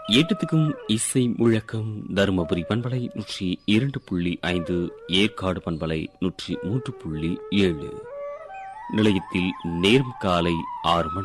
எட்டத்துக்கும் இசை முழக்கம் தருமபுரி பண்பலை 102.5, ஏற்காடு பண்பலை 103.7. நிலையத்தில் நேரம் காலை 6 மணி.